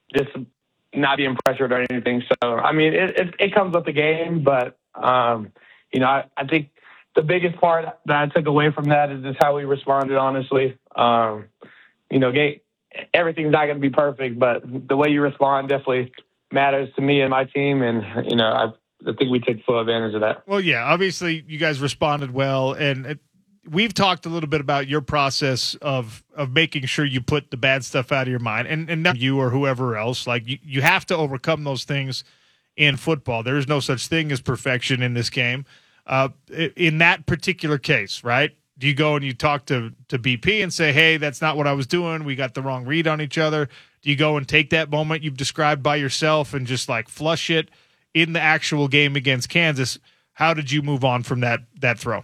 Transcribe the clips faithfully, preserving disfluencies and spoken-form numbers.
just not being pressured or anything. So, I mean, it, it, it comes with the game, but, um, you know, I, I think the biggest part that I took away from that is just how we responded, honestly. Um, you know, game, everything's not going to be perfect, but the way you respond definitely matters to me and my team. And, you know, I, I think we took full advantage of that. Well, yeah, obviously you guys responded well. And it, we've talked a little bit about your process of, of making sure you put the bad stuff out of your mind, and, and not you or whoever else. Like you, you have to overcome those things in football. There is no such thing as perfection in this game. Uh, in that particular case, right? Do you go and you talk to, to B P and say, hey, that's not what I was doing. We got the wrong read on each other. Do you go and take that moment you've described by yourself and just like flush it in the actual game against Kansas? How did you move on from that, that throw?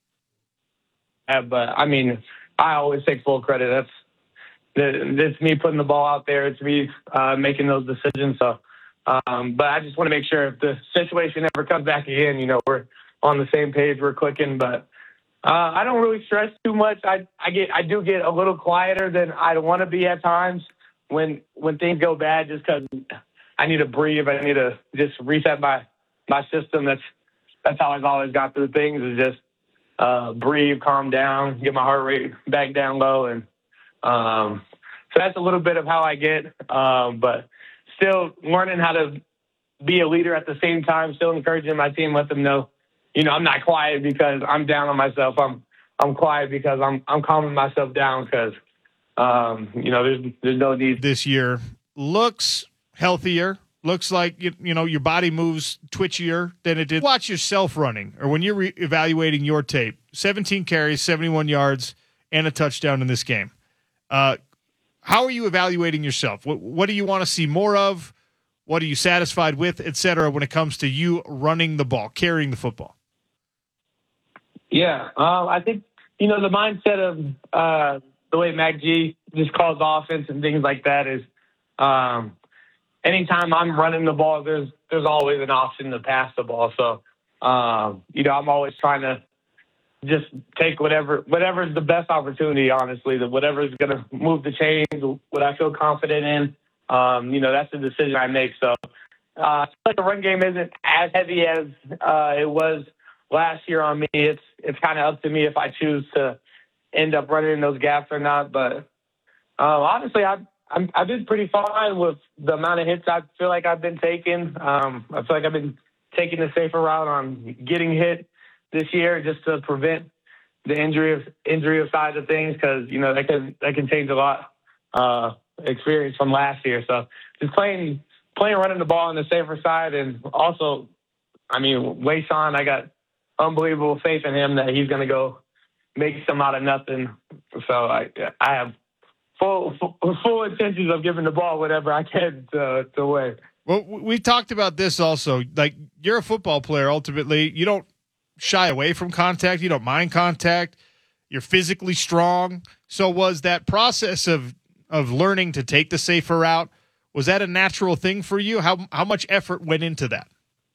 Uh, but I mean, I always take full credit. That's it's me putting the ball out there. It's me uh, making those decisions. So, um, but I just want to make sure if the situation ever comes back again, you know, we're on the same page, we're clicking. But uh, I don't really stress too much. I I get I do get a little quieter than I want to be at times when when things go bad, just because I need to breathe. I need to just reset my my system. That's that's how I've always got through things. Is just Uh, breathe, calm down, get my heart rate back down low. And um, so that's a little bit of how I get, um, but still learning how to be a leader at the same time, still encouraging my team, let them know, you know, I'm not quiet because I'm down on myself. I'm, I'm quiet because I'm, I'm calming myself down because, um, you know, there's, there's no need. This year looks healthier. Looks like, you, you know, your body moves twitchier than it did. Watch yourself running, or when you're re- evaluating your tape, seventeen carries, seventy-one yards, and a touchdown in this game. Uh, how are you evaluating yourself? What, what do you want to see more of? What are you satisfied with, et cetera, when it comes to you running the ball, carrying the football? Yeah, uh, I think, you know, the mindset of uh, the way Mac G just calls offense and things like that is um, – anytime I'm running the ball, there's there's always an option to pass the ball. So, um, you know, I'm always trying to just take whatever whatever's the best opportunity, honestly, that whatever's going to move the chains, what I feel confident in. Um, you know, that's the decision I make. So, uh, I feel like the run game isn't as heavy as uh, it was last year on me. It's it's kind of up to me if I choose to end up running in those gaps or not. But uh, honestly, I. I'm, I've been pretty fine with the amount of hits I feel like I've been taking. Um, I feel like I've been taking the safer route on getting hit this year just to prevent the injury of injury of side of things because, you know, that can that can change a lot uh, experience from last year. So just playing playing running the ball on the safer side, and also, I mean, Wayshawn, I got unbelievable faith in him that he's going to go make some out of nothing. So I I have Full, full, full intentions of giving the ball whatever I can to, to win. Well, we talked about this also. Like, you're a football player, ultimately. You don't shy away from contact. You don't mind contact. You're physically strong. So was that process of of learning to take the safer route, was that a natural thing for you? How how much effort went into that?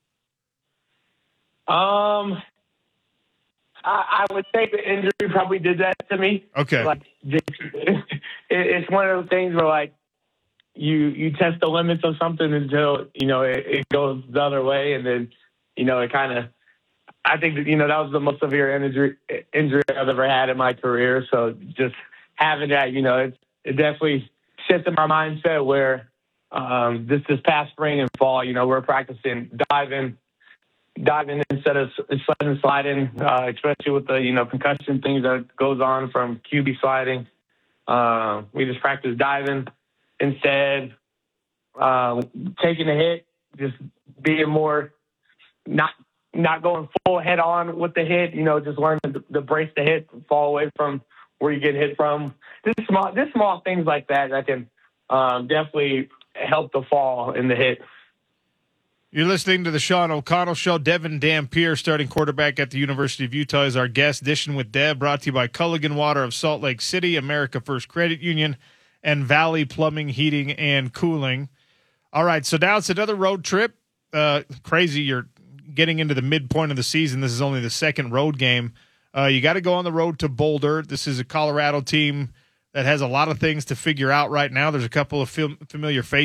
Um, I, I would say the injury probably did that to me. Okay. Like, just, it, it's one of those things where, like, you you test the limits of something until, you know, it, it goes the other way, and then, you know, it kind of, I think that, you know, that was the most severe injury injury I've ever had in my career. So just having that, you know, it, it definitely shifted my mindset where um, this this past spring and fall, you know, we're practicing diving, diving instead of sliding and sliding, uh, especially with the, you know, concussion things that goes on from Q B sliding. Uh, we just practice diving instead, uh, taking a hit, just being more, not not going full head on with the hit, you know, just learning to, to brace the hit, fall away from where you get hit from. Just small, just small things like that that can um, definitely help the fall in the hit. You're listening to the Sean O'Connell Show. Devin Dampier, starting quarterback at the University of Utah, is our guest. Dishing with Dev, brought to you by Culligan Water of Salt Lake City, America First Credit Union, and Valley Plumbing, Heating, and Cooling. All right, so now it's another road trip. Uh, crazy, you're getting into the midpoint of the season. This is only the second road game. Uh, you got to go on the road to Boulder. This is a Colorado team that has a lot of things to figure out right now. There's a couple of fam- familiar faces